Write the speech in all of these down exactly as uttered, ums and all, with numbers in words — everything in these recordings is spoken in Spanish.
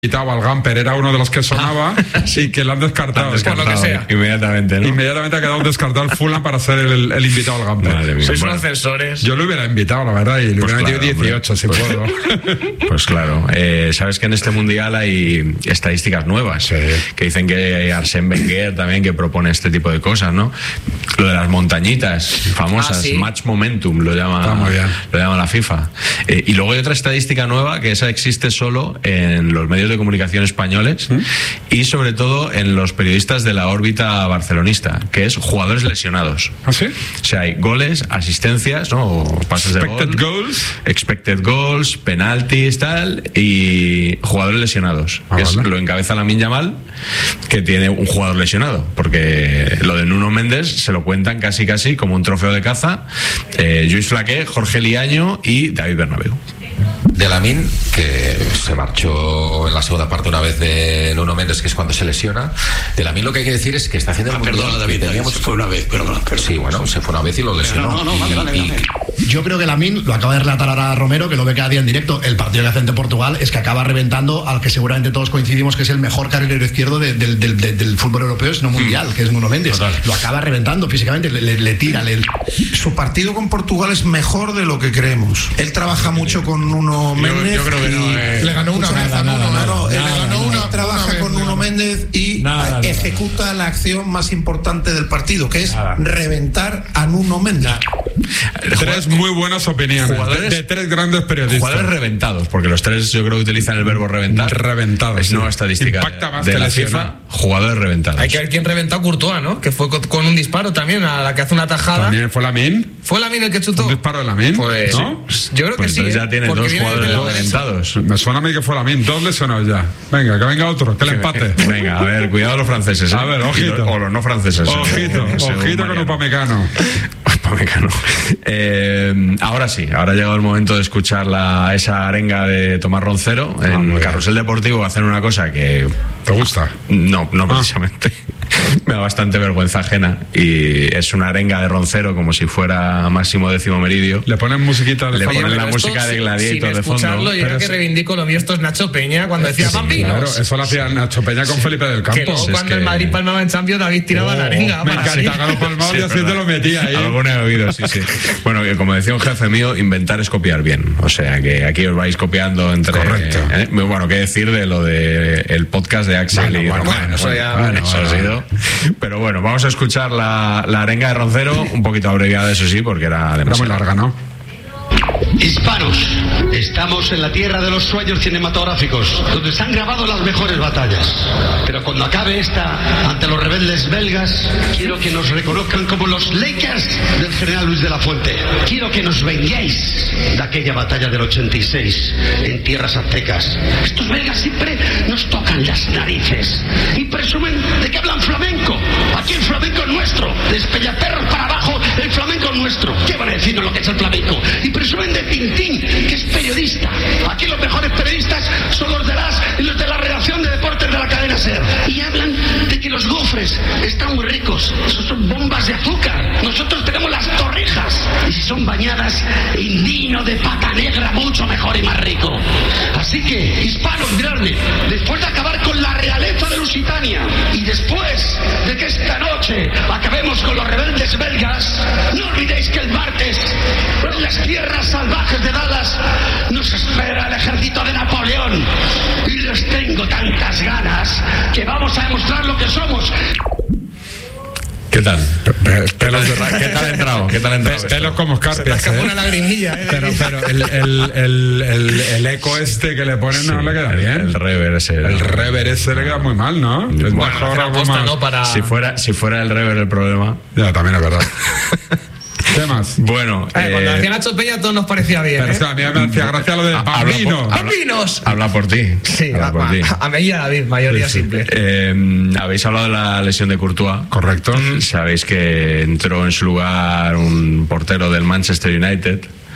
invitado al Gamper, era uno de los que sonaba ah, sí. y que lo han descartado, han descartado por lo que sea. Inmediatamente, ¿no? Inmediatamente ha quedado descartado el Fulham para ser el, el invitado al Gamper. Sois unos censores. Yo lo hubiera invitado, la verdad, y le pues hubiera claro, metido dieciocho, hombre. Si puedo. Pues claro. Eh, Sabes que en este mundial hay estadísticas nuevas, sí. que dicen que hay Arsène Wenger también que propone este tipo de cosas, ¿no? Lo de las montañitas famosas, ah, ¿sí? Match Momentum, lo llama, lo llama la FIFA. Eh, y luego hay otra estadística nueva que esa existe solo en los medios de comunicación españoles ¿Mm? y sobre todo en los periodistas de la órbita barcelonista, que es jugadores lesionados. ¿Ah, sí? O sea, hay goles, asistencias, ¿no? O pases expected de gol, goals, expected goals, penaltis, tal, y jugadores lesionados. Ah, que vale. es, lo encabeza Lamine Yamal, que tiene un jugador lesionado, porque lo de Nuno Méndez se lo cuentan casi casi como un trofeo de caza. eh, Lluís Flaqué, Jorge Liaño y David Bernabéu. De Lamine, que se marchó en la segunda parte una vez de Nuno Méndez, que es cuando se lesiona. De Lamine lo que hay que decir es que está haciendo el ah, mundial. Perdona, David, teníamos... se fue una vez, perdona, perdona. Sí, bueno, se fue una vez y lo lesionó. No, no, no, vale, vale, vale. Yo creo que Lamine, lo acaba de relatar ahora Romero, que lo ve cada día en directo, el partido que hace ante Portugal es que acaba reventando al que seguramente todos coincidimos que es el mejor carrilero izquierdo de, de, de, de, del fútbol europeo, sino mundial, mm. que es Nuno Méndez. Total. Lo acaba reventando físicamente, le, le, le tira. Le... Su partido con Portugal es mejor de lo que creemos. Él trabaja mucho con Nuno Méndez. Yo, yo creo que no, eh... le ganó una vez a Nuno, nada, no, nada, le ganó nada, una, nada, trabaja nada, con Nuno Méndez y nada, ejecuta nada. la acción más importante del partido, que es nada. reventar a Nuno Méndez. Nada. Tres muy buenas opiniones jugadores, de, de tres grandes periodistas. Jugadores reventados, porque los tres yo creo que utilizan el verbo reventar. Reventados. Es sí. nueva estadística Impacta más de que la lesiona. FIFA. Jugadores reventados. Hay que ver quién reventó a Courtois, ¿no? Que fue con, con un disparo también, a la que hace una tajada. ¿También fue Lamine? ¿Fue Lamine el que chutó? ¿Un disparo de Lamine? Pues, ¿no? Yo creo pues que sí. Ya ¿eh? tienen Porque dos jugadores reventados. Me suena a mí que fue Lamine. Dos lesionados ya. Venga, que venga otro, que le empate. Venga, a ver, cuidado los franceses. ¿eh? A ver, ojito. Y los, o los no franceses. Ojito, ¿eh? ojito con Upamecano. Upamecano. Eh, ahora sí, ahora ha llegado el momento de escuchar la, esa arenga de Tomás Roncero en ah, Carrusel Deportivo. Hacen una cosa que... ¿Te gusta? No, no precisamente. Ah. Me da bastante vergüenza ajena. Y es una arenga de Roncero como si fuera Máximo Décimo Meridio. Le ponen musiquita de Le fondo. ponen la música de Gladiator de fondo. Escucharlo, yo creo que reivindico lo mío. Esto es Nacho Peña cuando decía sí, Bambinos. Claro, eso lo hacía Nacho Peña con sí. Felipe del Campo. Que luego sí, cuando es el que... Madrid palmaba en Champions, David tiraba oh, la arenga. Me encanta, los palmados y así te lo metía ahí. Algo he oído, sí, sí. Bueno, que como decía un jefe mío, inventar es copiar bien. O sea, que aquí os vais copiando entre... Correcto. Eh, bueno, qué decir de lo de el podcast de Axel bueno, y bueno, Román. bueno, Eso, ya, bueno, bueno, eso bueno, ha sido. Pero bueno, vamos a escuchar la, la arenga de Roncero, un poquito abreviada, eso sí, porque era demasiado. Era muy larga, ¿no? Hispanos, estamos en la tierra de los sueños cinematográficos, donde se han grabado las mejores batallas. Pero cuando acabe esta, ante los rebeldes belgas, quiero que nos reconozcan como los Lakers del general Luis de la Fuente. Quiero que nos venguéis de aquella batalla del ochenta y seis en tierras aztecas. Estos belgas siempre nos tocan las narices y presumen de que hablan flamenco. Aquí el flamenco es nuestro, de Espellaperros para abajo, el flamenco es nuestro. ¿Qué van a decirnos lo que es el flamenco? Y presumen de Tintín, que es periodista. Aquí los mejores periodistas son los de las y los de la redacción de deportes de la cadena SER. Y hablan de que los gofres están muy ricos. Esos son bombas de azúcar. Nosotros tenemos las torrijas. Y si son bañadas en vino de pata negra, mucho mejor y más rico. Así que, hispanos, miradme, después de acabar con la realeza de Lusitania y después de que esta noche acabemos con los rebeldes belgas, no olvidéis que el martes en las tierras salvajes de Dallas nos espera el ejército de Napoleón y les tengo tantas ganas que vamos a demostrar lo que somos. ¿Qué tal? Pelos de ra- ¿Qué tal ha entrado? ¿Qué tal ha entrado? Pelos como escarpias, se te ¿eh? una lagrimilla, ¿eh? Pero, pero el, el, el, el, el eco este que le ponen no sí, le queda bien. El rever ese. El rever ese le queda muy mal, ¿no? Bueno, es mejor algo más. No para... si, fuera, si fuera el rever el problema. Ya, también es verdad. ¿Qué más? Bueno, eh, eh, cuando hacía Nacho Peña todo nos parecía bien. Pero ¿eh? es que a mí me hacía gracia lo de Bambinos. ¡Bambinos! Habla por ti. Sí, habla a, por ti. A, a mí y a David, mayoría sí, sí. simple. Eh, Habéis hablado de la lesión de Courtois. Correcto. Sabéis que entró en su lugar un portero del Manchester United.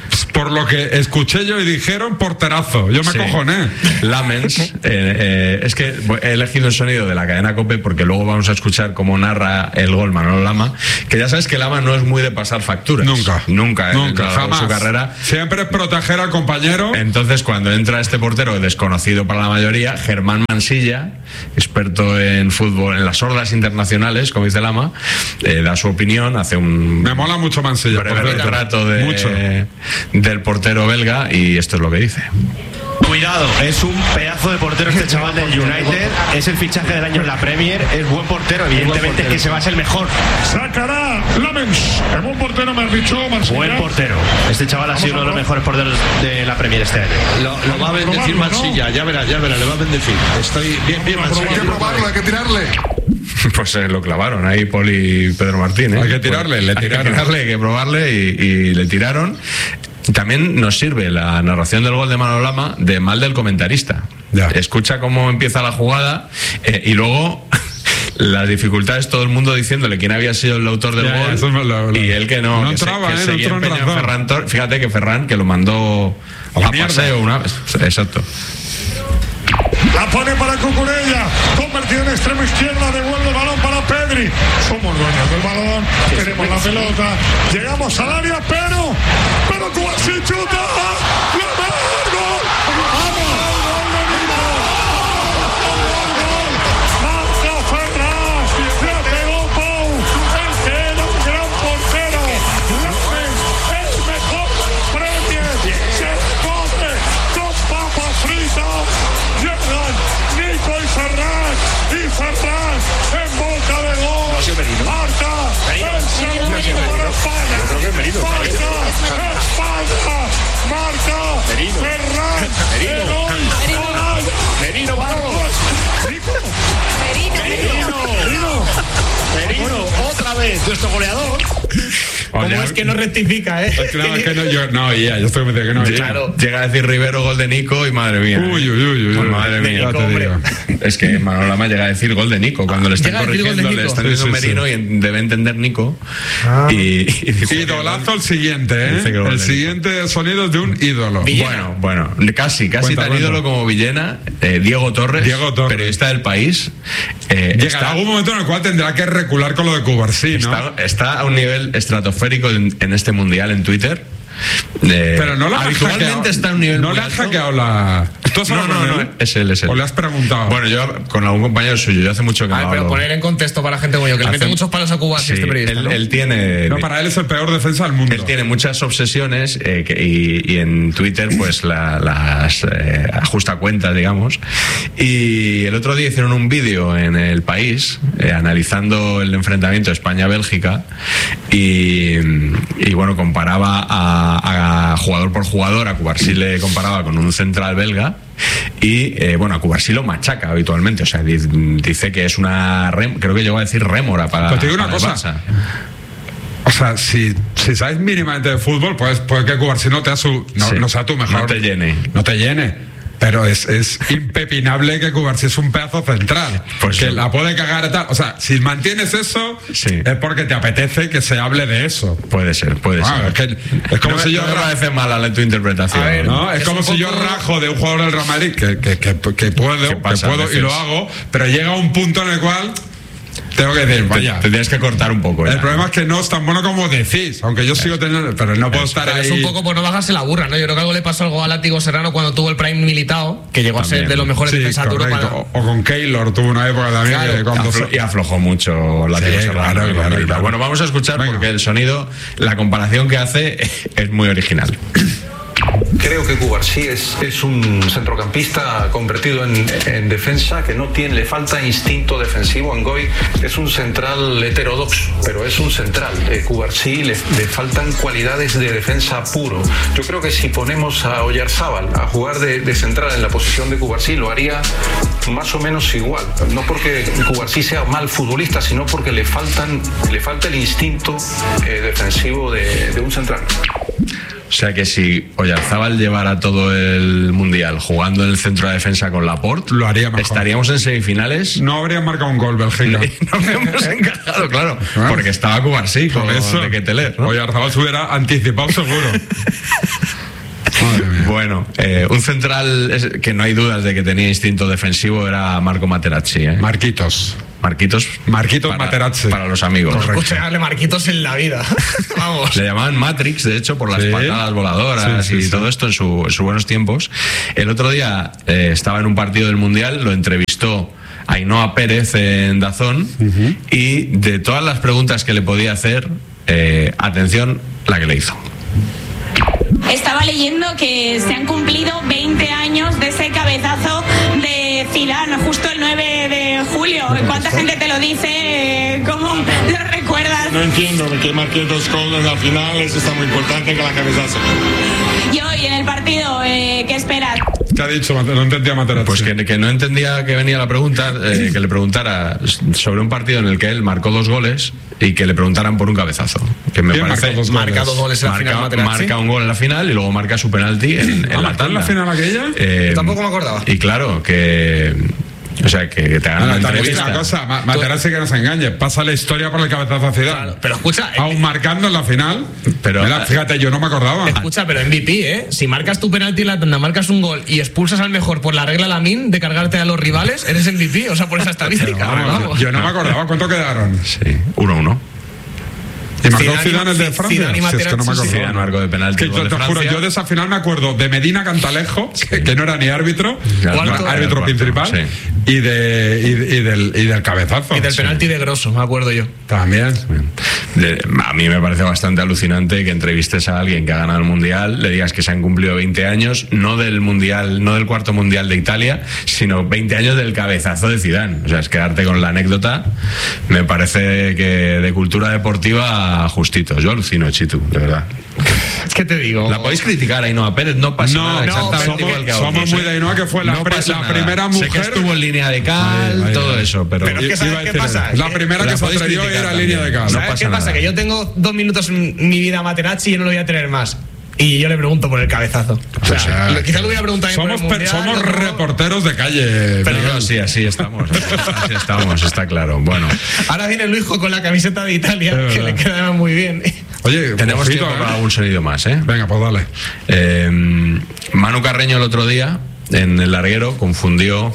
por lo que escuché yo y dijeron, porterazo. Yo me Sí. cojoné. Lamens, eh, eh, es que he elegido el sonido de la cadena COPE porque luego vamos a escuchar cómo narra el gol Manolo Lama, que ya sabes que Lama no es muy de pasar facturas. Nunca. Nunca, Nunca, en jamás. su carrera. Siempre es proteger al compañero. Entonces, cuando entra este portero desconocido para la mayoría, Germán Mansilla, experto en fútbol, en las hordas internacionales, como dice Lama, eh, da su opinión, hace un Me mola mucho Mansilla. breve por cierto. retrato de, Mucho. del portero belga, y esto es lo que dice. Cuidado, es un pedazo de portero este chaval del United, es el fichaje del año en la Premier, es buen portero, evidentemente es que se va a ser el mejor. Sacará Lamens, el buen portero me has dicho, Marsella. Buen portero. Este chaval ha sido uno de los mejores porteros de la Premier este año. Lo, lo va a bendecir Mansilla, ya verá, ya verá, le va a bendecir. Estoy bien, bien, Mansilla. Hay que probarlo, hay que tirarle. Pues eh, lo clavaron ahí Paul y Pedro Martín, ¿eh? Hay que tirarle, le Hay que tiraron. tirarle, hay que probarle y, y le tiraron. También nos sirve la narración del gol de Manolo Lama de mal del comentarista. Ya. Escucha cómo empieza la jugada eh, y luego las dificultades, todo el mundo diciéndole quién había sido el autor del Ya, gol, eso es lo- lo- y él que no, no que, se- entraba, que eh, no seguía entró en empeñado en razón. Ferran Tor- Fíjate que Ferran, que lo mandó A la a mierda. paseo una vez. Exacto. La pone para Cucurella, convertido en extremo izquierda, devuelve el balón para Pedri. Somos dueños del balón, tenemos la pelota, llegamos al área, pero, pero Cubarsí chuta, ¡la mar, gol! ¡Vamos! Marca Ferraz, la pegó Pau, el que era un gran portero. Lamens, el mejor Premier, se come con papas fritas. Llegan Nico y Ferran, y Ferran en boca de gol. Marca el segundo para España. Marca España. Marca Ferran. Merino, vamos. Merino. Merino, otra vez, nuestro goleador. ¿Cómo Oye, es que no rectifica, eh? Es que no, es que no, yo, no, ya, yo estoy convencido que no. ya. Claro. Llega a decir Rivero gol de Nico y madre mía. Uy, uy, uy, uy, Pues uy. madre De mía. Nico, te digo. Es que Manolo Lama llega a decir gol de Nico cuando le están Llega a decir gol de corrigiendo, le Nico. están Sí, diciendo sí, sí. Merino y debe entender Nico. Ah. Y, y dice, Idolazo el siguiente, Dice que ¿eh? gol El de siguiente sonido es de un ídolo. Bueno, bueno, casi, casi Cuenta, tan cuenta. ídolo como Villena, eh, Diego Torres, Diego Torres. periodista del País. Eh, Llegará está, algún momento en el cual tendrá que recular con lo de Cubarsí, ¿no? está, está a un nivel estratosférico en, en este mundial en Twitter. Eh, Pero no le has habitualmente hackeado- está a un nivel No muy le has alto. hackeado la. ¿Tú has No, hablado no, con no, él? es él, es él. ¿O le has preguntado? Bueno, yo con algún compañero suyo, yo hace mucho que A no ver, pero hablo. poner en contexto para la gente como yo, que le Hace- mete muchos palos a Cuba Sí, este periodista, él, ¿no? él tiene... No, para él es el peor defensa del mundo. Él tiene muchas obsesiones eh, que- y, y en Twitter pues la- las eh, ajusta cuentas, digamos. Y el otro día hicieron un vídeo en El País eh, analizando el enfrentamiento España-Bélgica y, y bueno, comparaba a, a jugador por jugador, a Cubarsí le comparaba con un central belga. Y eh, bueno, a Cubarsí lo machaca habitualmente, o sea, di- dice que es una rem- creo que llegó a decir rémora para, Pero te digo una para el cosa. Barça. O sea, si, si sabes mínimamente de fútbol, pues puede que Cubarsí no, te ha su, no, Sí. no sea tu mejor. No te llene. No te llene. Pero es, es impepinable que Cubarsí es un pedazo central. Pues que sí. la puede cagar y tal. O sea, si mantienes eso, Sí. es porque te apetece que se hable de eso. Puede ser, puede Ah, ser. es, que, es como no si me, yo no me ra- parece mala la tu interpretación. A ver, ¿no? Es, Es como un si yo poco- rajo de un jugador del Real Madrid que, que, que, que puedo, ¿Qué que pasa a puedo y veces? lo hago, pero llega un punto en el cual tengo que decir, Te, vaya. te tienes que cortar un poco. El ya. problema es que no es tan bueno como decís, aunque yo sigo teniendo, pero no puedo estar Pero ahí. es un poco por no bajarse la burra, ¿no? Yo creo que algo le pasó algo a Látigo Serrano cuando tuvo el Prime Militao, que llegó a ser También. de los mejores Sí, defensas de Europa. correcto. O, o con Keylor tuvo una época también Claro. que cuando Aflo- y aflojó mucho la Sí, Serrano, claro, con claro, Militao. claro. Bueno, vamos a escuchar Venga. porque el sonido, la comparación que hace es muy original. Creo que Cubarsí es, es un centrocampista convertido en, en defensa que no tiene, le falta instinto defensivo. Ngoy es un central heterodoxo, pero es un central. Eh, Cubarsí le, le faltan cualidades de defensa puro. Yo creo que si ponemos a Oyarzábal a jugar de, de central en la posición de Cubarsí, lo haría más o menos igual. No porque Cubarsí sea mal futbolista, sino porque le faltan, le falta el instinto eh, defensivo de, de un central. O sea que si Oyarzábal llevara todo el mundial jugando en el centro de defensa con Laporte, lo haría mejor. Estaríamos en semifinales. No habría marcado un gol Bélgica. No habríamos encajado, claro. ¿Ah? Porque estaba Cubarsí con eso de Keteler, ¿no? Oyarzábal se hubiera anticipado seguro. Bueno, eh, un central es, que no hay dudas de que tenía instinto defensivo era Marco Materazzi. ¿eh? Marquitos. Marquitos. Marquitos para, Materazzi. Para los amigos. Escucharle Marquitos en la vida. Vamos. Le llamaban Matrix, de hecho, por las sí. patadas voladoras sí, sí, y sí. todo esto en, su, en sus buenos tiempos. El otro día eh, estaba en un partido del Mundial, lo entrevistó Ainhoa Pérez en Dazón uh-huh. y de todas las preguntas que le podía hacer, eh, atención, la que le hizo. Estaba leyendo que se han cumplido veinte años de ese cabezazo de Zidane, justo el nueve de julio. ¿Cuánta gente te lo dice? ¿Cómo lo recuerdas? No entiendo, que marqué dos goles en la final, eso está muy importante que la cabezazo. Y hoy en el partido, eh, ¿qué esperas? ¿Qué ha dicho? No entendía Materazzi. Pues que, que no entendía que venía la pregunta, eh, que le preguntara sobre un partido en el que él marcó dos goles y que le preguntaran por un cabezazo. Que me parece. Dos marca dos goles en la marca, final, Materazzi. Marca un gol en la final y luego marca su penalti en, en la tanda. ¿En la final aquella? Eh, Tampoco me acordaba. Y claro, que. O sea, que, que te hagan no, una entrevista. Una cosa, Materazzi que no se engañe, pasa la historia por el cabezazo a Zidane. Claro, pero escucha, aún marcando en la final. Pero mira, fíjate, yo no me acordaba. Escucha, pero M V P, ¿eh? Si marcas tu penalti en la tanda, marcas un gol y expulsas al mejor por la regla Lamine de cargarte a los rivales, eres M V P, o sea, por esa estadística. Vamos, vamos. Yo no me acordaba. ¿Cuánto quedaron? Sí, uno uno. ¿Y marcó Zidane el de Francia? Sí, es que no me acuerdo. Zidane marcó de penalti. Que yo te juro, yo de esa final me acuerdo de Medina Cantalejo, sí. que, que no era ni árbitro, no, árbitro principal, sí. y, de, y, y, del, y del cabezazo. Y del penalti sí. de Grosso, me acuerdo yo. También. De, a mí me parece bastante alucinante que entrevistes a alguien que ha ganado el Mundial, le digas que se han cumplido veinte años, no del Mundial, no del cuarto Mundial de Italia, sino veinte años del cabezazo de Zidane. O sea, es quedarte con la anécdota. Me parece que de cultura deportiva justitos. Yo alucino, Chitu, de verdad. ¿Qué te digo? La podéis criticar a Ainhoa Pérez, no pasa no, nada. No, exactamente somos, igual que a somos otros, muy de Ainhoa, que fue la, no pre, la primera mujer. Sé que estuvo en línea de cal, ay, ay, todo ay. eso, pero. Pero es que ¿sabes qué pasa? La primera que, que se atrevió a ir a línea de cal. ¿Sabes no pasa qué pasa? Nada. Que yo tengo dos minutos en mi vida Materazzi y yo no lo voy a tener más. Y yo le pregunto por el cabezazo. O sea, o sea quizás lo voy a preguntar. Somos, por el mundial, somos ¿no? reporteros de calle. Pero no, sí, así estamos. Así estamos, está claro. Bueno. Ahora viene Luisjo con la camiseta de Italia, que le queda muy bien. Oye, tenemos poquito, tiempo ¿eh? para algún sonido más, ¿eh? Venga, pues dale. Eh, Manu Carreño el otro día, en el larguero, confundió.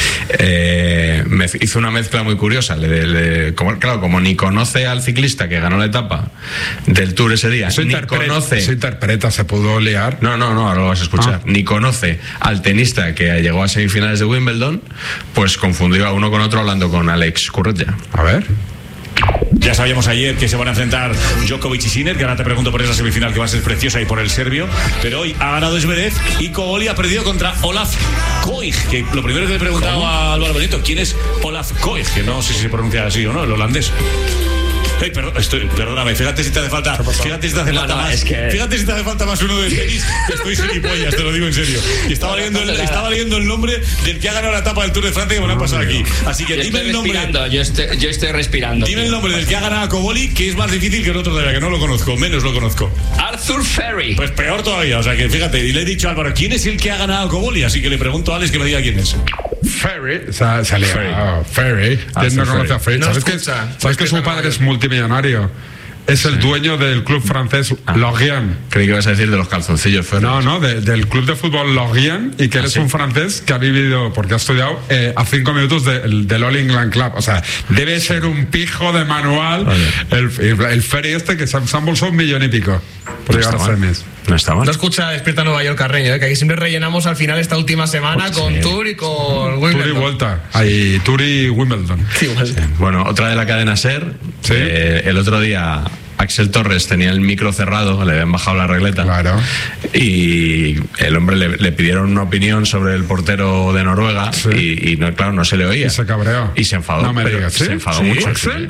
Eh, me hizo una mezcla muy curiosa. Le, le, como, claro, como ni conoce al ciclista que ganó la etapa del Tour ese día, eso ni interpreta, conoce. Se interpreta, se pudo liar. No, no, no, ahora lo vas a escuchar. Ah. Ni conoce al tenista que llegó a semifinales de Wimbledon, pues confundió a uno con otro hablando con Alex Curretja. A ver. Ya sabíamos ayer que se van a enfrentar Djokovic y Sinner, que ahora te pregunto por esa semifinal que va a ser preciosa y por el serbio, pero hoy ha ganado Zverev y Kogoli ha perdido contra Olaf Koig, que lo primero que le he preguntado ¿Cómo? a Álvaro Benito, ¿quién es Olaf Koig? Que no sé si se pronuncia así o no, el holandés. Hey, perdón, estoy, perdóname, fíjate si te hace falta, fíjate si te hace no, falta no, más, es que... fíjate si te hace falta más uno de tenis, estoy gilipollas, te lo digo en serio. Y estaba leyendo, el, estaba leyendo el nombre del que ha ganado la etapa del Tour de Francia que me lo han pasado aquí. Así que yo dime el nombre. Yo estoy, yo estoy respirando. Dime el nombre del que ha ganado a Kogoli, que es más difícil que el otro de la que no lo conozco, menos lo conozco. Arthur Ferry. Pues peor todavía, o sea que fíjate, y le he dicho a Álvaro, ¿quién es el que ha ganado a Kogoli? Así que le pregunto a Alex que me diga quién es. Ferry, o sea, salía Ferry. Oh, Ferry. ¿Quién no conoce a Ferry? ¿Sabes, que, ¿sabes que su padre es multimillonario? Es el sí. dueño del club francés ah. Lorient. Creí que ibas a decir de los calzoncillos Ferry. No, no, de, del club de fútbol Lorient, y que ah, él es ¿sí? un francés que ha vivido, porque ha estudiado eh, a cinco minutos de, del All England Club. O sea, debe ser un pijo de manual el, el, el Ferry este, que se, se han bolsado un millón y pico por no llegar a semis. No está mal. No escucha Despierta Nueva York Carreño, ¿eh? Que aquí siempre rellenamos al final esta última semana pues con sí. Tour y con Wimbledon. Tour y vuelta. Ahí, Tour y Wimbledon. Sí, sí. Bueno, otra de la cadena SER. ¿Sí? Eh, el otro día Axel Torres tenía el micro cerrado, le habían bajado la regleta. Claro. Y el hombre le, le pidieron una opinión sobre el portero de Noruega. Sí. Y, y no, claro, no se le oía. Y se cabreó. Y se enfadó. No me digas, ¿sí? Se enfadó ¿Sí? mucho. ¿Axel?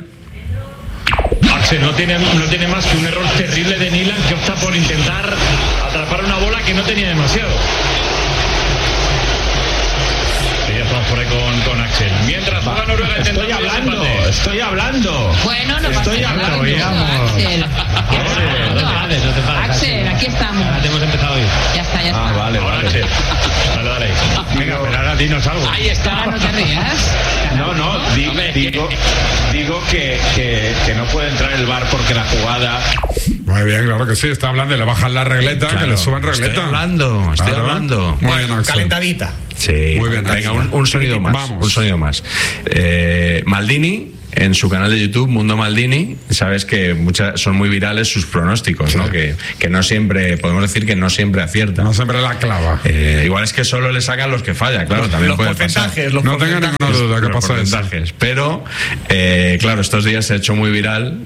Axel no tiene, no tiene más que un error terrible de Nilan, que opta por intentar atrapar una bola que no tenía demasiado. Y ya estamos por ahí con, con Axel. Mientras juega Noruega intentando. Estoy hablando, estoy hablando. Bueno, no pasa Estoy hablando, Axel. Axel, Axel, aquí estamos. Axel, aquí estamos. dinos algo. Ahí está, no te rías. No, no, di- Hombre, digo, digo que, que, que no puede entrar el V A R porque la jugada... Muy bien, claro que sí. Está hablando y le bajan la regleta, Claro, que le suban estoy regleta. hablando, estoy Claro. hablando. Muy bien, Axel. Calentadita. Sí, Muy bien, venga, Axel. un, un sonido más. Vamos. Un sonido más. Eh, Maldini, en su canal de YouTube, Mundo Maldini, sabes que muchas, son muy virales sus pronósticos, ¿no? Que, que no siempre, podemos decir que no siempre acierta. No siempre la clava. Eh, igual es que solo le sacan los que falla, claro, Los- también los puede porcentajes, pasar. los No tenga ninguna duda que Los pasa eso. porcentajes. Pero, eh, claro, estos días se ha hecho muy viral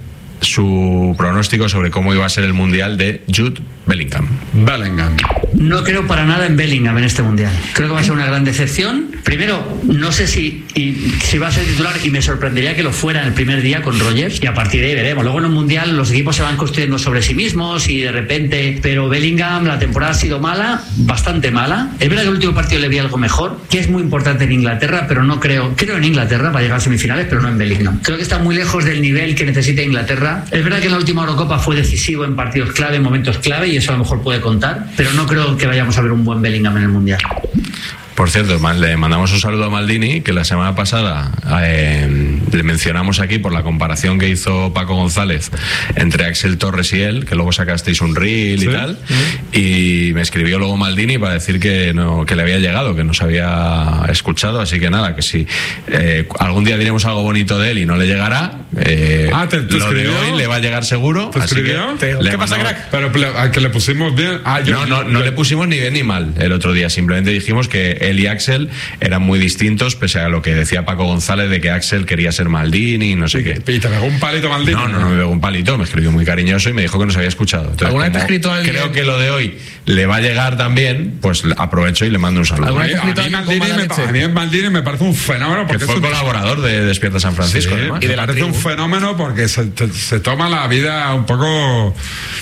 su pronóstico sobre cómo iba a ser el Mundial de Jude Bellingham. Bellingham. No creo para nada en Bellingham en este mundial. Creo que va a ser una gran decepción. Primero, no sé si, y, si va a ser titular y me sorprendería que lo fuera en el primer día con Rodgers y a partir de ahí veremos. Luego en un mundial los equipos se van construyendo sobre sí mismos y de repente, pero Bellingham la temporada ha sido mala, bastante mala. Es verdad que el último partido le vi algo mejor, que es muy importante en Inglaterra, pero no creo, creo en Inglaterra para llegar a semifinales, pero no en Bellingham. Creo que está muy lejos del nivel que necesita Inglaterra. Es verdad que en la última Eurocopa fue decisivo en partidos clave, en momentos clave y eso a lo mejor puede contar, pero no creo que vayamos a ver un buen Bellingham en el mundial. Por cierto, le mandamos un saludo a Maldini, que la semana pasada eh, le mencionamos aquí por la comparación que hizo Paco González entre Axel Torres y él, que luego sacasteis un reel ¿Sí? y tal, y me escribió luego Maldini para decir que no, que le había llegado, que nos había escuchado, así que nada, que si eh, algún día diremos algo bonito de él y no le llegará, eh, Ah, ¿te- te lo de escribió? hoy le va a llegar seguro. ¿Te así que escribió? le ¿Qué pasa, mandamos- crack? Pero ple- al que le pusimos bien. Ah, yo, no, no, no le pusimos ni bien ni mal el otro día. Simplemente dijimos que él y Axel eran muy distintos, pese a lo que decía Paco González de que Axel quería ser Maldini y no sé qué. ¿Y te pegó un palito Maldini? No, no, no me pegó un palito. Me escribió muy cariñoso y me dijo que nos había escuchado. Entonces, ¿Alguna vez te ha como escrito alguien? creo que lo de hoy le va a llegar también, pues aprovecho y le mando un saludo. ¿Alguna A vez mí, te ha escrito a mí alguien con Maldini mala me, leche? a mí Maldini me parece un fenómeno. Que Porque fue es un- colaborador de Despierta San Francisco, Sí, además. Y de me la parece un tribu. fenómeno porque se, te- se toma la vida un poco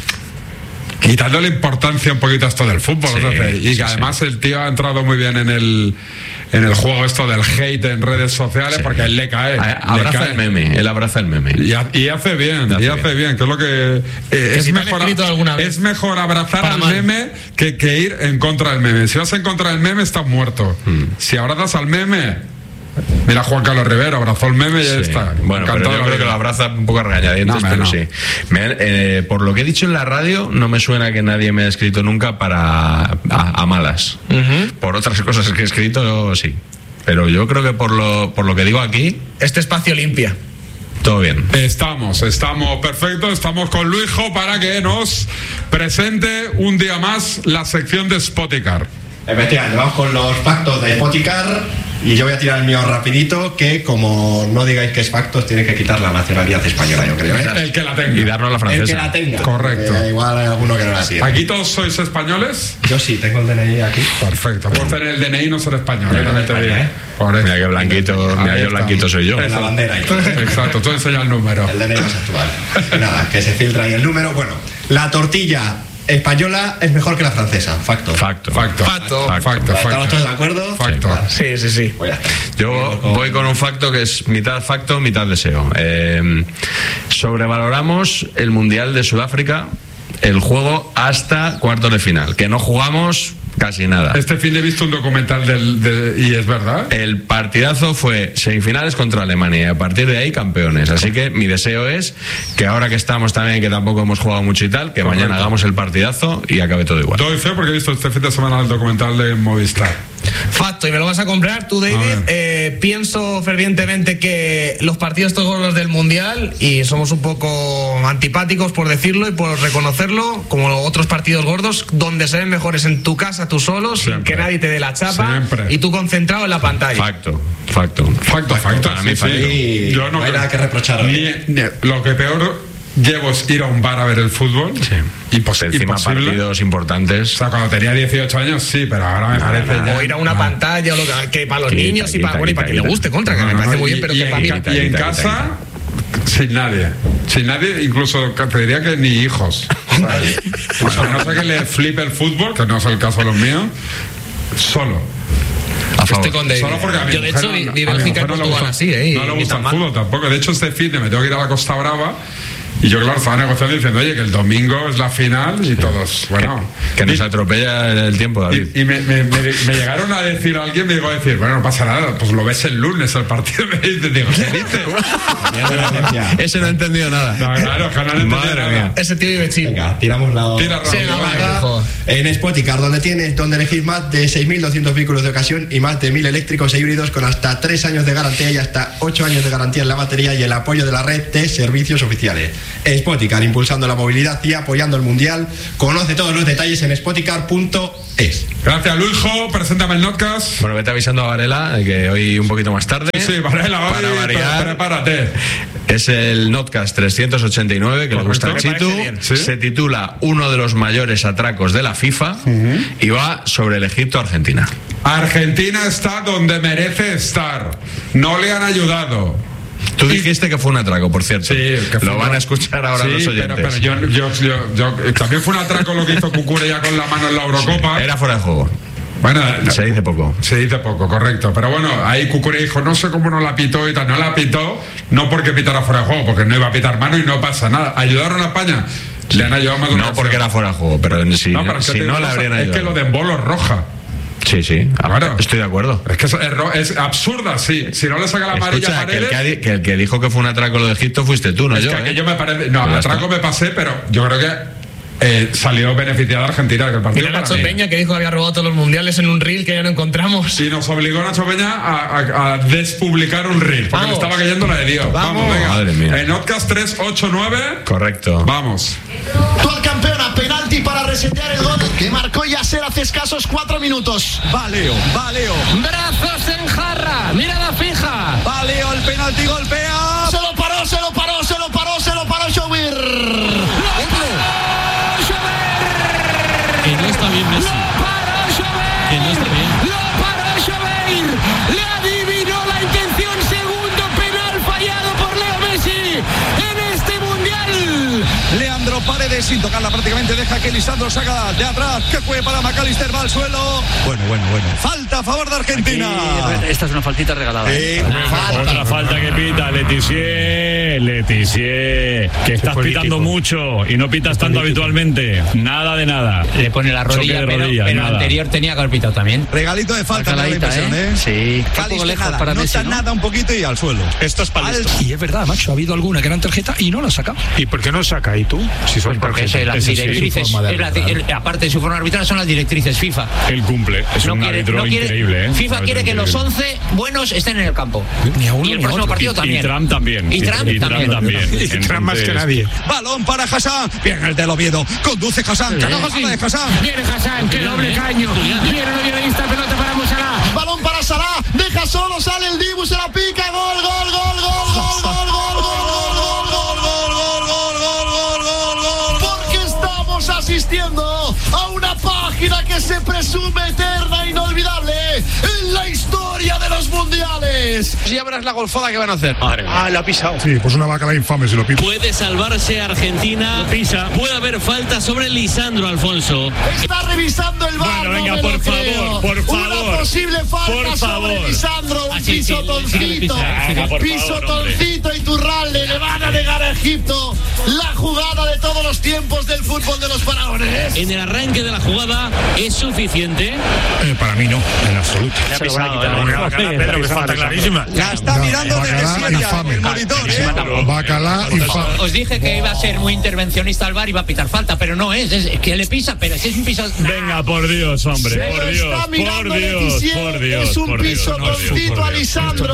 quitándole importancia un poquito a esto del fútbol. Sí, o sea, y que sí, además sí. el tío ha entrado muy bien en el en el juego esto del hate en redes sociales Sí. porque a él le cae. A- le Abraza cae. el meme, él abraza el meme. Y, ha- y hace bien, Hace y hace bien. bien, que es lo que eh, es, si te han mejor, escrito alguna vez. es mejor abrazar Para al mal. meme que, que ir en contra del meme. Si vas en contra del meme estás muerto. Mm. Si abrazas al meme, mira Juan Carlos Rivera, abrazó el meme y ya Sí. está. Bueno, pero Encantado yo de la creo que vida. lo abraza un poco a regañadientes, No, pero no. sí. Me han- eh, por lo que he dicho en la radio, no me suena que nadie me haya escrito nunca para a, a malas. Por otras cosas que he escrito, sí. Pero yo creo que por lo, por lo que digo aquí, Este espacio limpia. todo bien. Estamos, estamos perfectos, estamos con Luijo para que nos presente un día más la sección de Spoticar. Efectivamente, vamos con los factos de Spoticar y yo voy a tirar el mío rapidito, que como no digáis que es factos, tiene que quitar la nacionalidad española, yo creo. ¿eh? El que la tenga. Y darnos la El francesa. que la tenga. Correcto. Porque igual hay alguno que no la tiene. ¿Aquí todos sois españoles? Yo sí, tengo el D N I aquí. Perfecto. Puedes tener el D N I y no ser español. ¿eh? También te digo. ¿eh? Por eso. Mira qué blanquito, mira Ahí qué está. blanquito soy yo. En la bandera y todo. Exacto, tú enseñas el número. El D N I más actual. Y nada, que se filtra ahí el número. Bueno, la tortilla española es mejor que la francesa. Facto. Facto. Facto. Facto. Facto. ¿Estamos Facto. todos de acuerdo? Facto. Sí, sí, sí. Pues ya está. Yo voy con un facto que es mitad facto, mitad deseo. Eh, sobrevaloramos el Mundial de Sudáfrica, el juego hasta cuartos de final, que no jugamos casi nada. Este fin de he visto un documental del, de- y es verdad. El partidazo fue semifinales contra Alemania y a partir de ahí campeones. Así que mi deseo es que ahora que estamos también, que tampoco hemos jugado mucho y tal, que Correcto. mañana hagamos el partidazo y acabe todo igual. Doy fe porque he visto este fin de semana el documental de Movistar. Facto, y me lo vas a comprar tú, A David. ver. Eh, pienso fervientemente que los partidos estos gordos del Mundial, y somos un poco antipáticos por decirlo y por reconocerlo, como otros partidos gordos, donde se ven mejores en tu casa, tú solo, sin Siempre. que nadie te dé la chapa Siempre. y tú concentrado en la pantalla. Facto, facto. Facto, facto. Para mí, sí, facto. sí. Yo no hay nada que reprochar. Ni, ni- lo que peor llevo es ir a un bar a ver el fútbol. Sí. Impos- Encima imposible. partidos importantes. O sea, cuando tenía dieciocho años, sí, pero ahora me parece ya. O ir a una pantalla, o lo que, que para los Quita, niños y quita, para, bueno, y para quita, que le quita. guste, contra, que No, me no, parece no, muy bien, y- pero y que en para mí. ca- quita, y en quita, casa, sin nadie. Sin nadie, incluso te diría que ni hijos. O sea, o sea, no sé que le flipe el fútbol, que no es el caso de los míos, solo. A favor. Estoy con David. Solo porque a mi Yo, de mujer hecho, no- vi- a vi mi Bélgica y mujer no le Portugal gusta- así, ¿eh? Y No le ni gusta tan el mal. fútbol tampoco. De hecho, este fin de me tengo que ir a la Costa Brava Y yo, claro, estaba negociando diciendo, oye, que el domingo es la final y todos, bueno. Que, que nos atropella el tiempo, David. Y, y me, me, me, me llegaron a decir a alguien, me digo a decir, bueno, no pasa nada, pues lo ves el lunes el partido. Me dicen, digo, ¿qué dices? Ese no ha entendido nada. No, claro, que no ha entendido Madre nada. mía. Ese tío vive chill. Venga, tiramos la. Tira, Sí, Ramón, en Spoticar, donde tienes, donde elegís más de seis mil doscientos vehículos de ocasión y más de mil eléctricos e híbridos con hasta tres años de garantía y hasta ocho años de garantía en la batería y el apoyo de la red de servicios oficiales. Spoticar, impulsando la movilidad y apoyando el mundial. Conoce todos los detalles en spoticar punto es. Gracias, Luisjo. Preséntame el notcast. Bueno, vete avisando a Varela de que hoy un poquito más tarde. Sí, sí, Varela, hoy, para variar, prepárate. Es el notcast trescientos ochenta y nueve que le gusta al Chitu. ¿Sí? Se titula Uno de los mayores atracos de la FIFA uh-huh. y va sobre el Egipto-Argentina. Argentina está donde merece estar. No le han ayudado. Tú dijiste que fue un atraco, por cierto. Sí, que fue lo van a escuchar ahora sí, los oyentes. Pero, pero yo, yo, yo, yo, también fue un atraco lo que hizo Cucurella con la mano en la Eurocopa. Sí, era fuera de juego. Bueno, se dice poco. Se dice poco, correcto. Pero bueno, ahí Cucurella dijo, no sé cómo no la pitó y tal. No la pitó, no porque pitara fuera de juego, porque no iba a pitar mano y no pasa nada. ¿Ayudaron a España? Le han ayudado más de una No porque era fuera de juego, pero si no, no, si no le habrían ayudado. Es que lo de Embolo es roja. Sí, sí, claro. Estoy de acuerdo. Es que es, es, es absurda, sí. Si no le saca la amarilla Escucha, a Paredes, que, el que, que el que dijo que fue un atraco lo de Egipto fuiste tú, no es yo. Que ¿eh? yo me parece. No, ya atraco está. me pasé, pero yo creo que. Eh, salió beneficiada Argentina que el partido. Mira Nacho Peña que dijo que había robado todos los mundiales en un reel que ya no encontramos. Sí, nos obligó Nacho Peña a, a, a despublicar un reel porque le estaba cayendo la de Dios. Vamos, Vamos venga. Madre mía. En Otcast tres ocho nueve. Correcto. Vamos. Actual campeona, penalti para resetear el gol que marcó Yasser hace escasos cuatro minutos. Valeo, Valeo. Brazos en jarra, mirada fija. Valeo, el penalti golpea. Se lo paró, se lo paró, se lo paró, se lo paró Shower. Que no está bien Messi. Lo paró Shower. Que no está bien. Lo paró Shower. Le adivinó la intención. Segundo penal fallado por Leo Messi en este mundial. Leandro Paredes, sin tocarla prácticamente, deja que Lisandro salga de atrás. Que fue para McAllister, va al suelo. Bueno, bueno, bueno. Falta a favor de Argentina. Aquí, esta es una faltita regalada. Sí, falta. Otra falta que pita Letizier, Letizier, que estás pitando mucho y no pitas tanto habitualmente. Nada de nada. Le pone la rodilla, pero, rodilla, pero nada. anterior tenía que haber pitado también. Regalito de falta, me da la impresión, ¿eh? ¿eh? Sí. Cáliz nada, para no está ¿no? nada, un poquito y al suelo. Esto es para esto. Y es verdad, macho, ha habido alguna gran tarjeta y no la saca. ¿Y por qué no saca? ¿Y tú? Si pues porque es las directrices, sí, es la, el, aparte de su forma arbitral, son las directrices FIFA. Él cumple, es no un quiere, árbitro no quiere, increíble, ¿eh? FIFA quiere que los once buenos estén en el campo. Ni a uno, y el ni a próximo otro. partido Y, también. y Trump también. Y Trump y, y también. Trump también. Y Trump más que nadie. Balón para Hassan. Bien el del Oviedo. Conduce Hassan. Que no de Hassan. Viene Hassan, que doble caño. Viene no viene esta pelota para Musala. Balón para Salah. Deja solo, sale el Dibu, se la pica. Gol, gol, gol, gol, gol, gol, gol, gol. Porque estamos asistiendo a una página que se presume eterna e inolvidable en la historia de los mundiales. Ya verás la golfada que van a hacer. Ah, la ha pisado. Sí, pues una bacala infame si lo pita. Puede salvarse Argentina. Pisa. Puede haber falta sobre Lisandro Alfonso. Está revisando el bar. Bueno, venga, no por me lo favor, creo. por Una favor. posible falta Por sobre favor. Lisandro. Un Así, pisotoncito. sí, sí, sí, sí, Pisotoncito y Turralde le van a negar a Egipto la jugada de todos los tiempos del fútbol de los faraones. En el arranque de la jugada es suficiente. Eh, para mí no, en absoluto. Se lo van a quitar. Una bacala, Pedro, que falta clarísima. La está mirando desde Bacalá Siria infame. el monitor, ¿eh? Bacalá infame. Os dije que iba a ser muy intervencionista al bar y iba a pitar falta, pero no es, es que le pisa, pero si es un piso. Venga, por Dios, hombre, Se por lo Dios, está por mirando Dios, Letizier. por Dios, Es un por Dios. pisotoncito a Lisandro.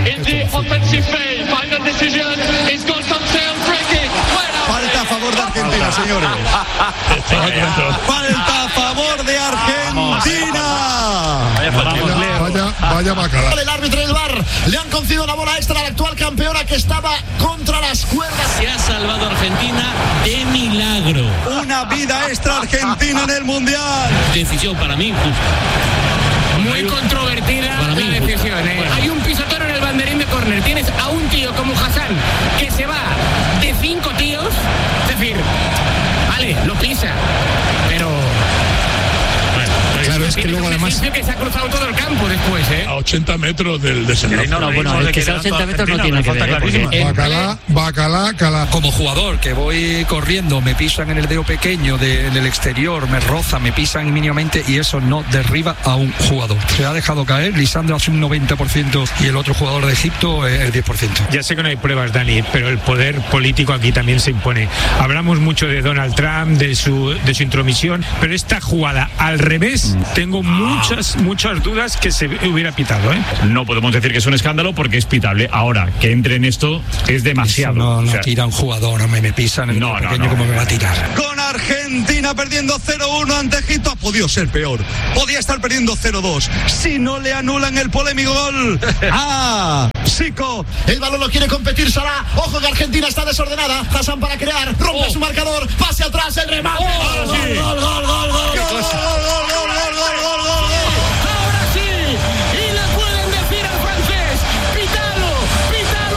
Falta a favor de Argentina, señores. Falta a favor de Argentina. Vaya, vaya bacalá. El árbitro del bar le han concedido la bola extra a la actual campeona que estaba contra las cuerdas. Se ha salvado Argentina de milagro. Una vida extra Argentina en el Mundial. Decisión para mí injusta. Muy controvertida la decisión, ¿eh? Hay un pisotón en el banderín de córner. Tienes a un tío como Hassan que se va de cinco tíos. Es decir, vale, lo pisa, pero... Claro, es que luego además además que se ha cruzado todo el campo después, ¿eh? A ochenta metros del desenlace. No, no, bueno, es que sea ochenta metros no tiene que ver. Bacalá, bacalá, calá. Como jugador que voy corriendo, me pisan en el dedo pequeño de, del exterior, me roza, me pisan mínimamente y eso no derriba a un jugador. Se ha dejado caer, Lisandro hace un noventa por ciento y el otro jugador de Egipto eh, el diez por ciento. Ya sé que no hay pruebas, Dani, pero el poder político aquí también se impone. Hablamos mucho de Donald Trump, de su, de su intromisión, pero esta jugada al revés, tengo muchas, muchas dudas que se hubiera pitado, ¿eh? No podemos decir que es un escándalo porque es pitable. Ahora, que entre en esto es demasiado. Eso no, no o sea, tira un jugador, no me, me pisan en el no, dedo pequeño no, no. como me va a tirar. Con Argentina perdiendo cero uno ante Egipto, ha podido ser peor. Podía estar perdiendo cero dos. Si no le anulan el polémico gol. ¡Ah! Sico. El balón lo quiere competir Salah. Ojo que Argentina está desordenada. Hassan para crear. Rompe Oh. su marcador. Pase atrás. El remate. Oh, Gol, sí. gol, gol, gol, gol, gol, Qué gol, cosa. gol, gol, gol, gol, gol, gol, gol. Ahora sí, y le pueden decir al francés, pitalo, pitalo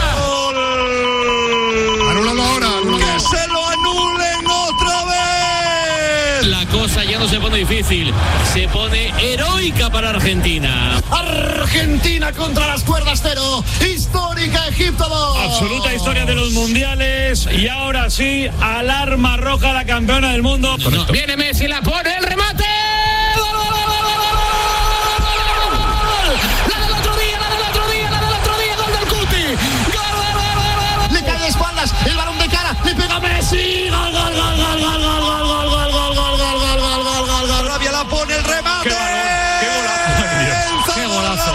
ahora. Anúlalo ahora. Que se lo anulen otra vez. La cosa ya no se pone difícil, se pone heroica para Argentina. Argentina contra las cuerdas cero. Histórica Egipto dos. absoluta historia de los mundiales. Y ahora sí, alarma roja, la campeona del mundo. No. Viene Messi, la pone, el remate. La del otro día, la del otro día, la del otro día, gol del Cuti. Gol, le cae de espaldas, el balón de cara, le pega Messi. Gol, gol, gol, gol, gol, gol, gol, gol, gol, gol, gol, gol, gol, gol, gol, gol, gol. Rabia la pone el remate. ¡Qué golazo!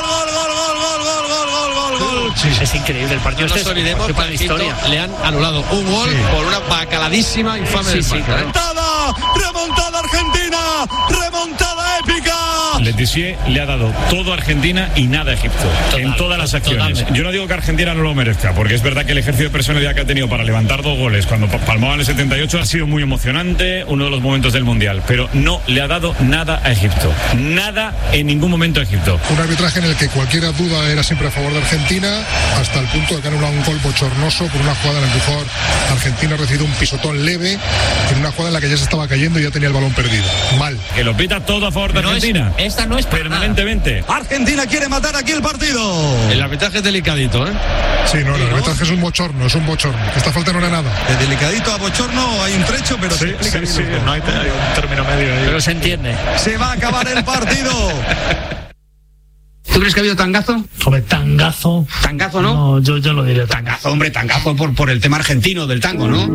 Sí, es increíble el partido. No nos olvidemos que para historia le han anulado un gol sí. por una bacaladísima infame sí, del sí, Barça, ¿eh? Remontada, remontada Argentina, remontada épica. Letizier le ha dado todo a Argentina y nada a Egipto, Total, en todas las acciones. Totalmente. Yo no digo que Argentina no lo merezca, porque es verdad que el ejercicio de personalidad que ha tenido para levantar dos goles cuando palmaban el setenta y ocho ha sido muy emocionante, uno de los momentos del Mundial, pero no le ha dado nada a Egipto, nada en ningún momento a Egipto. Un arbitraje en el que cualquier duda era siempre a favor de Argentina, hasta el punto de que han anulado un gol bochornoso por una jugada en la que mejor Argentina ha recibido un pisotón leve en una jugada en la que ya se estaba cayendo y ya tenía el balón perdido. Mal. Que lo pita todo a favor de no Argentina. Es, esta no es permanentemente. Nada. Argentina quiere matar aquí el partido. El arbitraje es delicadito, ¿eh? Sí, no, el arbitraje es un bochorno, es un bochorno. Esta falta no era nada. De delicadito a bochorno hay un trecho, pero sí, se sí, sí, no hay, hay un término medio ahí. Pero se entiende. Se va a acabar el partido. ¿Tú crees que ha habido tangazo? Hombre, tangazo. ¿Tangazo, no? No, yo, yo lo diré. Tangazo, hombre, tangazo por, por el tema argentino del tango, ¿no?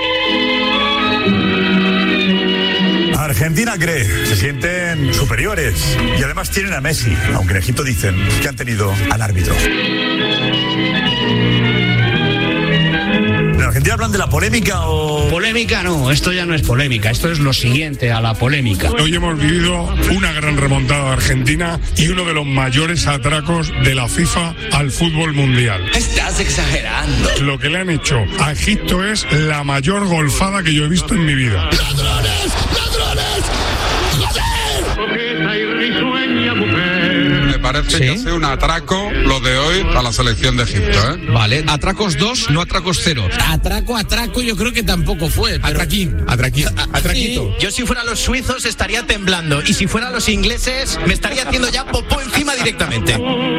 Argentina cree, se sienten superiores y además tienen a Messi, aunque en Egipto dicen que han tenido al árbitro. ¿En Argentina hablan de la polémica o...? Polémica no, esto ya no es polémica, esto es lo siguiente a la polémica. Hoy hemos vivido una gran remontada de Argentina y uno de los mayores atracos de la FIFA al fútbol mundial. Estás exagerando. Lo que le han hecho a Egipto es la mayor golfada que yo he visto en mi vida. ¡Ladrones! ¡Ladrones! Me parece ¿Sí? que ha sido un atraco lo de hoy a la selección de Egipto, ¿eh? Vale, atracos dos, no atracos cero. Atraco, atraco, yo creo que tampoco fue. Pero... Atraquín. Atraquín. Atraquito. Sí. Yo si fuera los suizos estaría temblando y si fuera los ingleses me estaría haciendo ya popó encima directamente.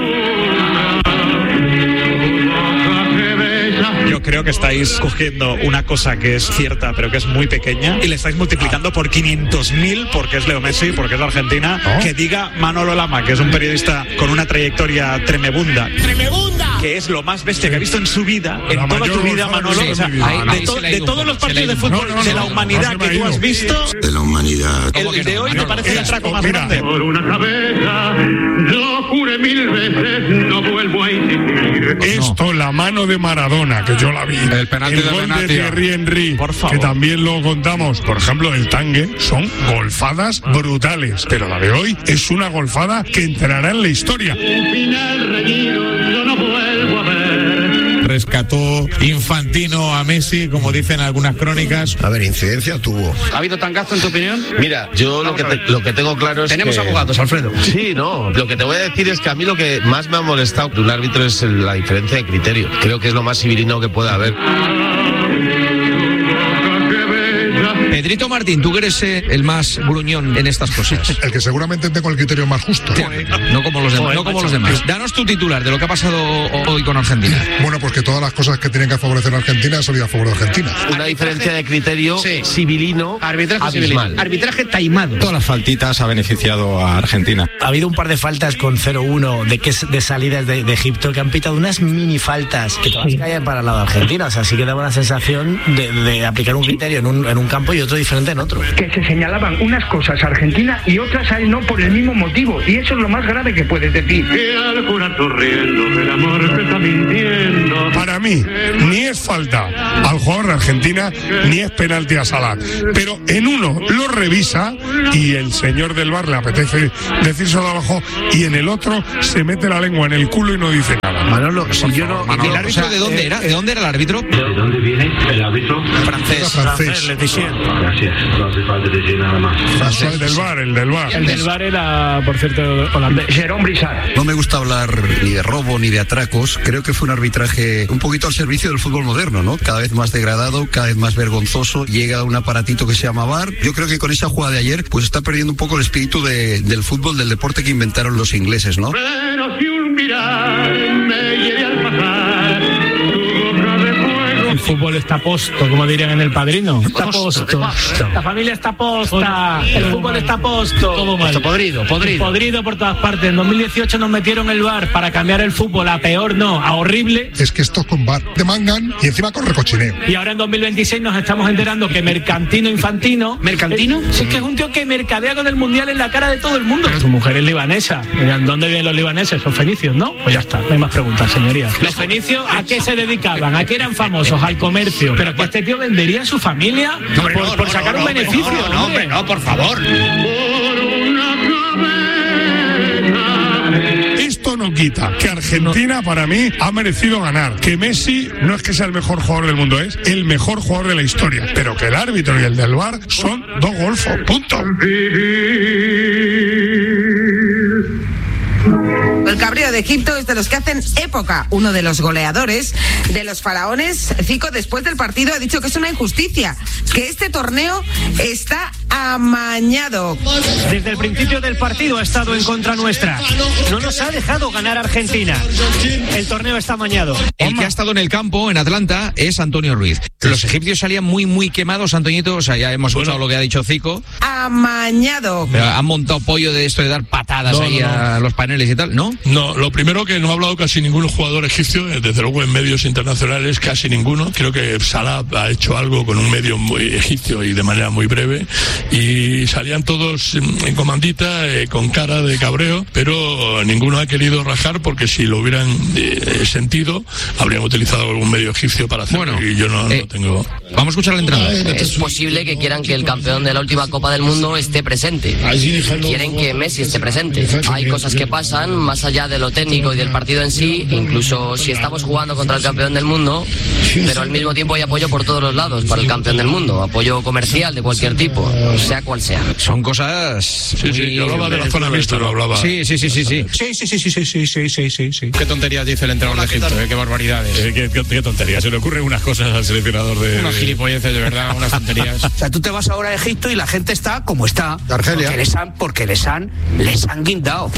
Yo creo que estáis cogiendo una cosa que es cierta, pero que es muy pequeña, y le estáis multiplicando por quinientos mil, porque es Leo Messi, porque es la Argentina. ¿Oh? Que diga Manolo Lama, que es un periodista con una trayectoria tremebunda. ¡Tremebunda! Que es lo más bestia que ha visto en su vida, la en toda tu vida, Manolo. O sea, vida. Ahí, no, de, to, de todos los partidos de fútbol no, no, no, de la humanidad no, no, que tú has visto, de la humanidad. el de, de hoy me parece el atraco más mira, grande. Por una cabeza, lo juré mil veces, no vuelvo a insistir. Esto, la mano de Maradona, que yo la vi. El penalti el de gol Benatia. de Thierry Henry, por favor, que también lo contamos. Por ejemplo, el tangue son golfadas brutales, pero la de hoy es una golfada que entrará en la historia. Un final reñido, yo no vuelvo a ver. Rescató Infantino a Messi, como dicen algunas crónicas. A ver, incidencia tuvo. ¿Ha habido tangazo en tu opinión? Mira, yo lo que, te, lo que tengo claro es Tenemos que... abogados, Alfredo. Sí, no. Lo que te voy a decir es que a mí lo que más me ha molestado de un árbitro es la diferencia de criterio. Creo que es lo más civilino que puede haber. Pedrito Martín, tú que eres eh, el más gruñón en estas cosas. El que seguramente tengo el criterio más justo. No como los demás. No como los demás. Danos tu titular de lo que ha pasado hoy con Argentina. Bueno, pues que todas las cosas que tienen que favorecer a Argentina han salido a favor de Argentina. Una diferencia de criterio sí. civilino. Arbitraje civilino. Arbitraje taimado. Todas las faltitas ha beneficiado a Argentina. Ha habido un par de faltas con cero uno de, que, de salidas de, de Egipto que han pitado unas mini faltas que todas caen para el lado de Argentina. O sea, sí que daba una sensación de, de aplicar un criterio en un, en un campo y otro diferente en otro. Que se señalaban unas cosas a Argentina y otras a él no por el mismo motivo. Y eso es lo más grave que puedes decir. Para mí, ni es falta al jugador de Argentina, ni es penalti a Salah. Pero en uno lo revisa y el señor del V A R le apetece decírselo abajo, y en el otro se mete la lengua en el culo y no dice nada. Manolo, si yo no... Manolo, ¿el árbitro o sea, de dónde eh, era? ¿De dónde era el árbitro? ¿De dónde viene el árbitro? Francés. Francés, le decía. Gracias, no hace falta decir nada más. El del V A R, el del V A R. El del V A R era, por cierto, holandés. Jérôme Brissard. No me gusta hablar ni de robo ni de atracos. Creo que fue un arbitraje un poquito al servicio del fútbol moderno, ¿no? Cada vez más degradado, cada vez más vergonzoso. Llega un aparatito que se llama V A R. Yo creo que con esa jugada de ayer, pues está perdiendo un poco el espíritu de, del fútbol, del deporte que inventaron los ingleses, ¿no? Pero si un mirar me hiere al pasar, tu boca de fuego. El fútbol está posto, como dirían en El Padrino. Está posto. La familia está posta. El fútbol está posto. Todo mal. Esto podrido, podrido. Podrido por todas partes. En dos mil dieciocho nos metieron el V A R para cambiar el fútbol a peor, no, a horrible. Es que esto es con V A R de mangan y encima con recochineo. Y ahora en dos mil veintiséis nos estamos enterando que Mercantino Infantino... ¿Mercantino? Es, sí, es que es un tío que mercadea con el Mundial en la cara de todo el mundo. Su mujer es libanesa. ¿Dónde viven los libaneses? Son fenicios, ¿no? Pues ya está, no hay más preguntas, señoría. ¿Los fenicios a qué se dedicaban? ¿A qué eran famosos? Al comercio. Pero que este tío vendería a su familia no, por, no, por no, sacar no, un no, beneficio. No, no, hombre, no, por favor. Esto no quita que Argentina, para mí, ha merecido ganar. Que Messi no es que sea el mejor jugador del mundo, es el mejor jugador de la historia. Pero que el árbitro y el del V A R son dos golfos, punto. El cabreo de Egipto es de los que hacen época. Uno de los goleadores de los faraones, Zico, después del partido ha dicho que es una injusticia, que este torneo está amañado. Desde el principio del partido ha estado en contra nuestra. No nos ha dejado ganar Argentina. El torneo está amañado. El que ha estado en el campo, en Atlanta, es Antonio Ruiz. Los egipcios salían muy, muy quemados, Antoñito. O sea, ya hemos escuchado bueno. lo que ha dicho Zico. Amañado. Pero han montado pollo de esto de dar patadas no, ahí no, a no. los paneles y tal, ¿no? No, lo primero que no ha hablado casi ningún jugador egipcio, desde luego en medios internacionales casi ninguno. Creo que Salah ha hecho algo con un medio muy egipcio y de manera muy breve. Y salían todos en comandita, eh, con cara de cabreo, pero ninguno ha querido rajar porque si lo hubieran eh, sentido, habrían utilizado algún medio egipcio para hacerlo. Bueno, y yo no, eh, no tengo... Vamos a escuchar la entrada. Es posible que quieran que el campeón de la última Copa del Mundo esté presente. Quieren que Messi esté presente. Hay cosas que pasan más allá de lo técnico y del partido en sí, incluso si estamos jugando contra el campeón del mundo, pero al mismo tiempo hay apoyo por todos los lados para el campeón del mundo, apoyo comercial de cualquier tipo, sea cual sea. Son cosas... Sí, sí, yo hablaba de la zona mixta, lo hablaba. Sí, sí, sí, sí, sí. Sí, sí, sí, sí, sí, sí, sí, sí, sí, sí. Qué tonterías dice el entrenador de Egipto, ¿eh? Qué barbaridades. Eh, qué, qué, qué tonterías, se le ocurren unas cosas al seleccionador de... Unas gilipolleces, de verdad, unas tonterías. O sea, tú te vas ahora a Egipto y la gente está como está. Argelia. Porque les han, porque les han, les han guindado.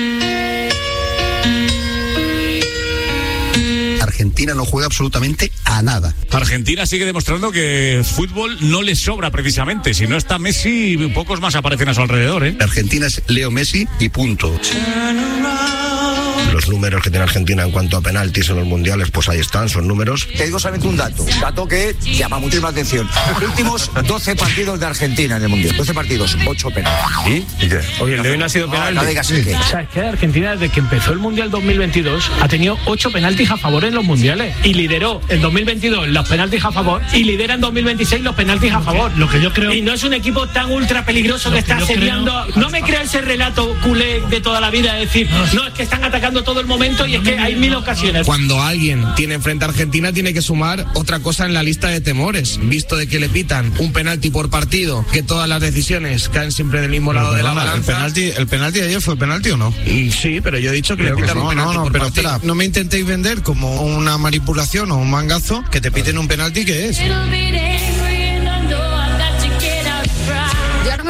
Argentina no juega absolutamente a nada. Argentina sigue demostrando que fútbol no le sobra precisamente. Si no está Messi, pocos más aparecen a su alrededor, ¿eh? Argentina es Leo Messi y punto. Los números que tiene Argentina en cuanto a penaltis en los mundiales, pues ahí están, son números. Te digo solamente un dato, dato que llama muchísima atención. Últimos doce partidos de Argentina en el mundial. doce partidos, ocho penaltis. ¿Sí? ¿Y qué? Oye, el de hoy no ha sido penalti. No, no digas sí. O sea, es que Argentina, desde que empezó el mundial dos mil veintidós, ha tenido ocho penaltis a favor en los mundiales. Y lideró en dos mil veintidós los penaltis a favor y lidera en dos mil veintiséis los penaltis a favor. Lo que yo creo. Y no es un equipo tan ultra peligroso que, que está asediando. Creo... No me crea ese relato culé de toda la vida, es decir, no, es que están atacando todo el momento y es que hay mil ocasiones. Cuando alguien tiene enfrente a Argentina, tiene que sumar otra cosa en la lista de temores, visto de que le pitan un penalti por partido, que todas las decisiones caen siempre del mismo lado de la balanza. ¿El penalti, el penalti de ayer fue penalti o no? Sí, pero yo he dicho que pero le pitan que un penalti no, no, por pero partido. Espera, no me intentéis vender como una manipulación o un mangazo, que te piten un penalti que es.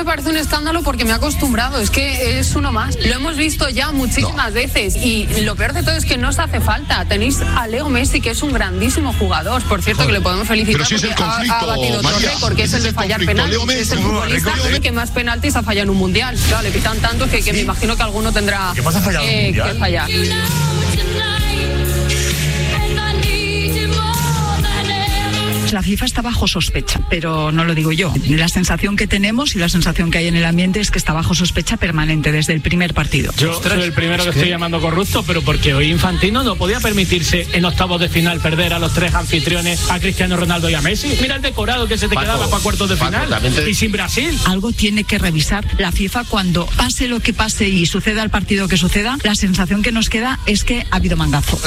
parece un escándalo porque me he acostumbrado, es que es uno más. Lo hemos visto ya muchísimas no. veces y lo peor de todo es que no os hace falta. Tenéis a Leo Messi, que es un grandísimo jugador, por cierto, que le podemos felicitar si porque ha, ha batido otro récord, que es el de fallar penaltis. Es el futbolista que más penaltis ha fallado en un mundial. Claro, le pitan tanto que, que me imagino que alguno tendrá ¿Qué pasa, fallado eh, que fallar. La FIFA está bajo sospecha, pero no lo digo yo. La sensación que tenemos y la sensación que hay en el ambiente es que está bajo sospecha permanente desde el primer partido. Yo Ostras, soy el primero que estoy llamando corrupto, pero porque hoy Infantino no podía permitirse en octavos de final perder a los tres anfitriones, a Cristiano Ronaldo y a Messi. Mira el decorado que se te Paco, quedaba para cuartos de Paco, final te... y sin Brasil. Algo tiene que revisar la FIFA cuando pase lo que pase y suceda el partido que suceda. La sensación que nos queda es que ha habido mangazo.